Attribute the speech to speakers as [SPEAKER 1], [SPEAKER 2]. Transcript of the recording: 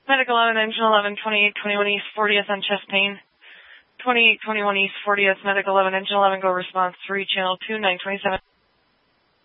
[SPEAKER 1] Medic 11, Engine 11, 2821 East 40th on chest pain. 2821 East 40th, Medic 11, Engine 11, go response 3, channel 2, 927.